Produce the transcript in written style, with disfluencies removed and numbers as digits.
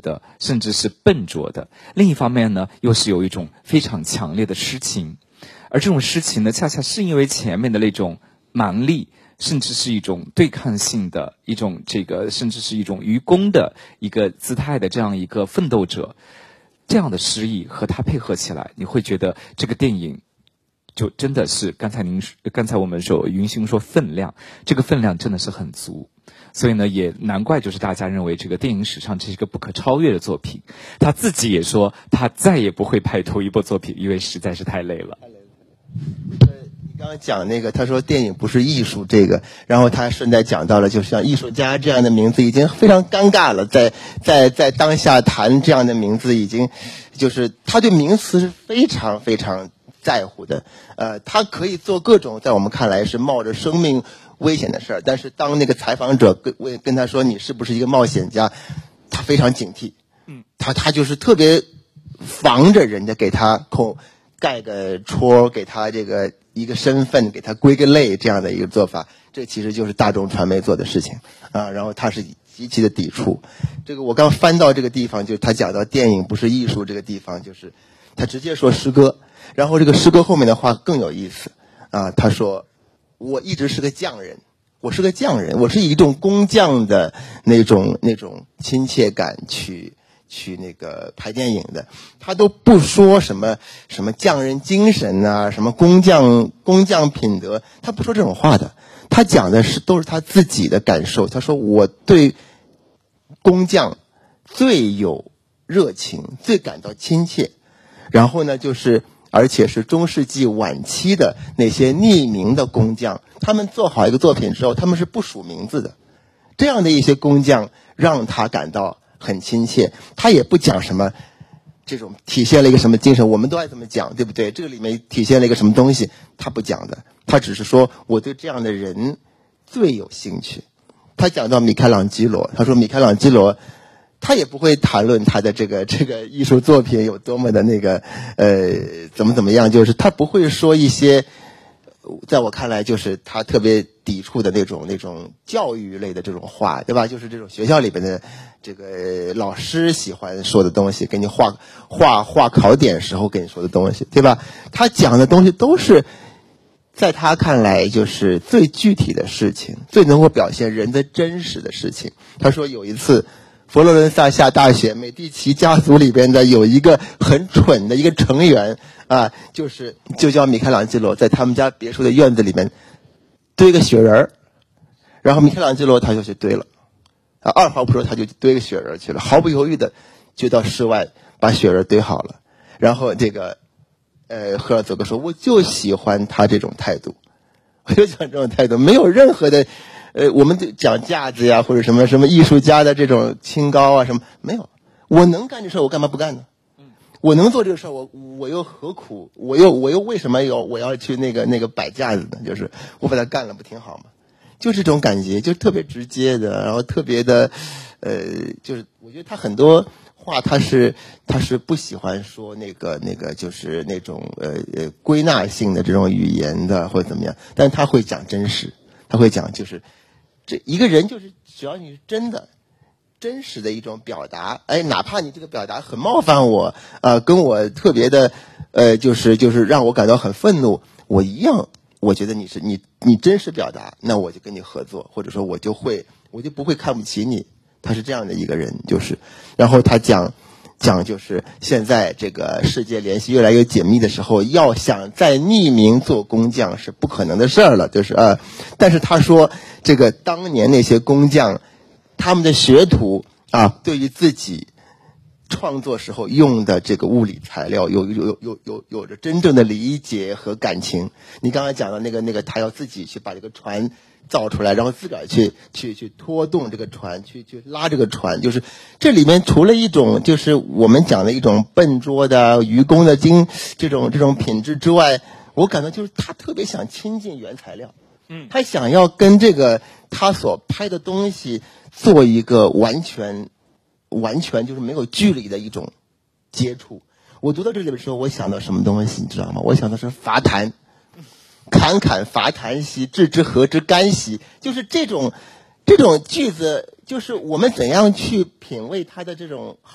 的，甚至是笨拙的。另一方面呢，又是有一种非常强烈的诗情，而这种诗情呢，恰恰是因为前面的那种蛮力，甚至是一种对抗性的一种甚至是一种愚公的一个姿态的这样一个奋斗者，这样的诗意和它配合起来，你会觉得这个电影就真的是刚才我们云兄说分量，这个分量真的是很足。所以呢，也难怪就是大家认为这个电影史上这是一个不可超越的作品。他自己也说他再也不会拍同一部作品，因为实在是太累了。 你刚刚讲那个，他说电影不是艺术这个，然后他顺带讲到了，就是像艺术家这样的名字已经非常尴尬了，在当下谈这样的名字已经，就是他对名词是非常非常在乎的。他可以做各种在我们看来是冒着生命危险的事儿，但是当那个采访者跟他说你是不是一个冒险家，他非常警惕。他就是特别防着人家给他盖个戳，给他这个一个身份，给他归个类，这样的一个做法，这其实就是大众传媒做的事情啊。然后他是极其的抵触。这个我刚翻到这个地方，就是他讲到电影不是艺术这个地方，就是他直接说诗歌，然后这个诗歌后面的话更有意思啊。他说我一直是个匠人，我是个匠人，我是以一种工匠的那种亲切感去那个拍电影的。他都不说什么匠人精神啊，什么工匠品德，他不说这种话的。他讲的都是他自己的感受。他说我对工匠最有热情，最感到亲切。然后呢，而且是中世纪晚期的那些匿名的工匠，他们做好一个作品之后，他们是不署名字的。这样的一些工匠让他感到很亲切。他也不讲什么这种体现了一个什么精神，我们都爱这么讲，对不对？这个里面体现了一个什么东西，他不讲的。他只是说我对这样的人最有兴趣。他讲到米开朗基罗，他说米开朗基罗他也不会谈论他的这个艺术作品有多么的那个怎么样，就是他不会说一些在我看来就是他特别抵触的那种教育类的这种话，对吧？就是这种学校里边的这个老师喜欢说的东西，给你画考点时候跟你说的东西，对吧？他讲的东西都是在他看来就是最具体的事情，最能够表现人的真实的事情。他说有一次佛罗伦萨下大雪，美第奇家族里边的有一个很蠢的一个成员啊，就叫米开朗基罗，在他们家别墅的院子里面堆个雪人，然后米开朗基罗他就去堆了，二话不说他就堆个雪人去了，毫不犹豫的就到室外把雪人堆好了。然后这个赫尔佐格说我就喜欢他这种态度，我就讲这种态度，没有任何的我们讲架子呀，或者什么艺术家的这种清高啊，什么没有。我能干这事，我干嘛不干呢？我能做这个事，我又何苦？我又为什么我要去那个摆架子呢？就是我把它干了，不挺好吗？就这种感觉，就特别直接的，然后特别的，就是我觉得他很多话他是不喜欢说那个就是那种归纳性的这种语言的或者怎么样，但他会讲真实，他会讲就是这一个人就是只要你是真实的一种表达，哪怕你这个表达很冒犯我跟我特别的就是让我感到很愤怒，我一样我觉得你真实表达，那我就跟你合作，或者说我就不会看不起你。他是这样的一个人，就是然后他讲就是现在这个世界联系越来越紧密的时候，要想再匿名做工匠是不可能的事儿了，就是但是他说这个当年那些工匠他们的学徒对于自己创作时候用的这个物理材料有着真正的理解和感情。你刚才讲的那个他要自己去把这个船造出来，然后自个儿去拖动这个船，去拉这个船，就是这里面除了一种就是我们讲的一种笨拙的愚公的这种品质之外，我感到就是他特别想亲近原材料，他想要跟这个他所拍的东西做一个完全就是没有距离的一种接触。我读到这里的时候，我想到什么东西你知道吗？我想到是伐檀，侃侃伐檀兮，置之何之干兮，就是这种句子，就是我们怎样去品味它的这种